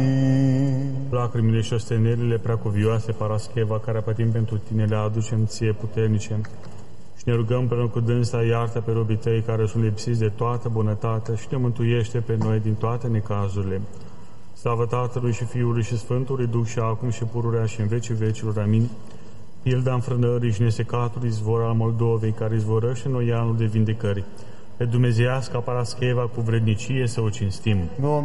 Lacrimile și ostenerile preacuvioase, Parascheva, care pătim pentru tine, le aducem ție puternice și ne rugăm împreună cu dânsa, iartă pe robii tăi care sunt lipsiți de toată bunătatea și ne mântuiește pe noi din toate necazurile. Slavă Tatălui și Fiului și Sfântului Duh și acum și pururea și în vecii vecilor. Amin. Pilda înfrânării și nesecatului izvor al Moldovei, care izvorăște în oianul de vindecări. Pe dumnezeiasca Parascheva cu vrednicie să o cinstim.